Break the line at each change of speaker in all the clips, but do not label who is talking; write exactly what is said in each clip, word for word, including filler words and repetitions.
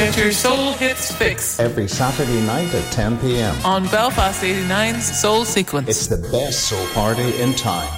get your soul hits fix.
Every Saturday night at ten p.m.
on Belfast eighty-nine's Soul Sequence.
It's the best soul party in town.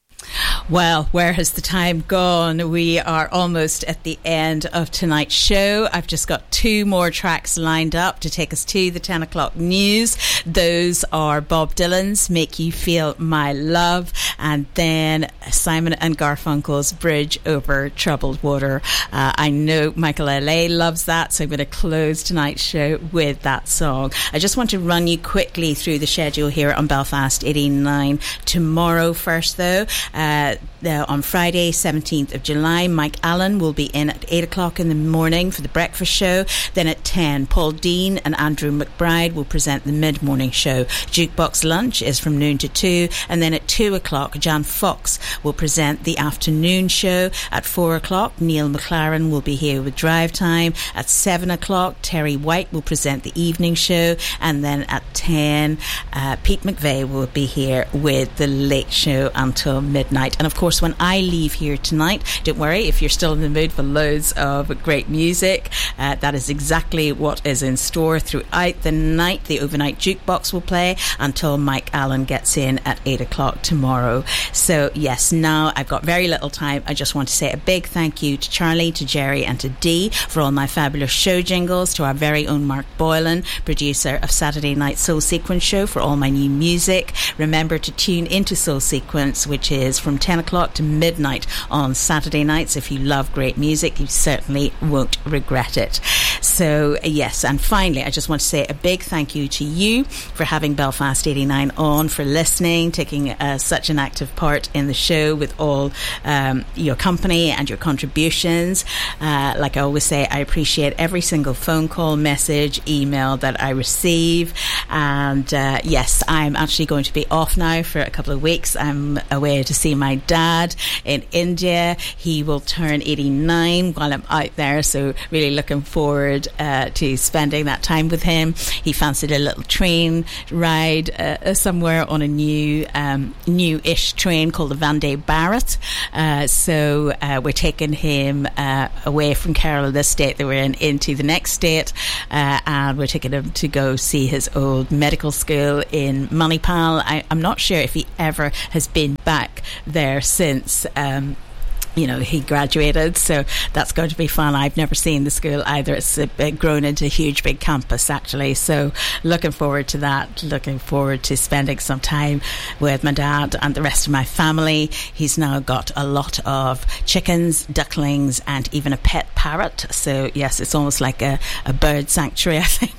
Well, where has the time gone? We are almost at the end of tonight's show. I've just got two more tracks lined up to take us to the ten o'clock news. Those are Bob Dylan's Make You Feel My Love, and then Simon and Garfunkel's Bridge Over Troubled Water. Uh, I know Michael L A loves that, so I'm going to close tonight's show with that song. I just want to run you quickly through the schedule here on Belfast eighty-nine. Tomorrow first, though, uh, Uh, on Friday, seventeenth of July, Mike Allen will be in at eight o'clock in the morning for the breakfast show. Then at ten, Paul Dean and Andrew McBride will present the mid-morning show. Jukebox Lunch is from noon to two. And then at two o'clock, Jan Fox will present the afternoon show. At four o'clock, Neil McLaren will be here with Drive Time. At seven o'clock, Terry White will present the evening show. And then at ten, uh, Pete McVeigh will be here with the late show until midnight. And of course, when I leave here tonight, don't worry, if you're still in the mood for loads of great music, uh, that is exactly what is in store throughout the night. The overnight jukebox will play until Mike Allen gets in at eight o'clock tomorrow. So yes, now I've got very little time. I just want to say a big thank you to Charlie, to Jerry and to Dee for all my fabulous show jingles, to our very own Mark Boylan, producer of Saturday Night Soul Sequence Show, for all my new music. Remember to tune into Soul Sequence, which is from ten o'clock to midnight on Saturday nights. If you love great music, you certainly won't regret it. So yes, and finally, I just want to say a big thank you to you for having Belfast eighty-nine on, for listening, taking uh, such an active part in the show with all um, your company and your contributions. Uh, like I always say, I appreciate every single phone call, message, email that I receive. And uh, yes, I'm actually going to be off now for a couple of weeks. I'm away to see my dad in India. He will turn eighty-nine while I'm out there, so really looking forward uh, to spending that time with him. He fancied a little train ride uh, somewhere on a new um, new-ish train called the Vande Bharat. Uh, so uh, we're taking him uh, away from Kerala, this state that we're in, into the next state, uh, and we're taking him to go see his old medical school in Manipal. I, I'm not sure if he ever has been back there since um, you know, he graduated, so that's going to be fun. I've never seen the school either. It's uh, grown into a huge big campus actually, so looking forward to that, looking forward to spending some time with my dad and the rest of my family. He's now got a lot of chickens, ducklings and even a pet parrot, so yes, it's almost like a, a bird sanctuary, I think.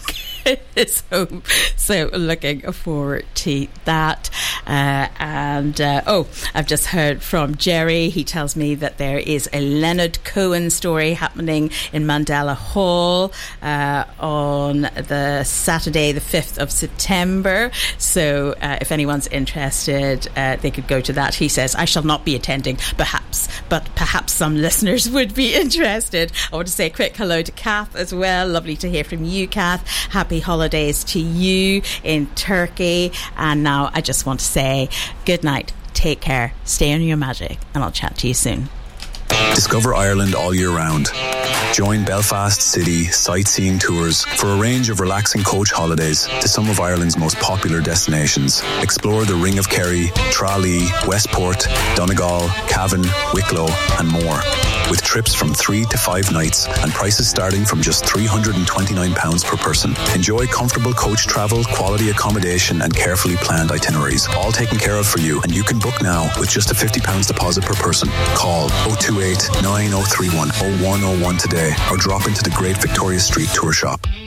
so, so looking forward to that. Uh, and uh, oh, I've just heard from Jerry. He tells me that there is a Leonard Cohen story happening in Mandela Hall uh, on the Saturday, the fifth of September. So uh, if anyone's interested, uh, they could go to that. He says, I shall not be attending, perhaps, but perhaps some listeners would be interested. I want to say a quick hello to Kath as well. Lovely to hear from you, Kath. Happy holidays to you in Turkey. And now I just want to say good night, take care, stay on your magic, and I'll chat to you soon.
Discover Ireland all year round. Join Belfast City sightseeing tours for a range of relaxing coach holidays to some of Ireland's most popular destinations. Explore the Ring of Kerry, Tralee, Westport, Donegal, Cavan, Wicklow and more. With trips from three to five nights and prices starting from just three hundred twenty-nine pounds per person. Enjoy comfortable coach travel, quality accommodation and carefully planned itineraries, all taken care of for you, and you can book now with just a fifty pounds deposit per person. Call oh two eight, nine oh three one, oh one oh one today or drop into the Great Victoria Street Tour Shop.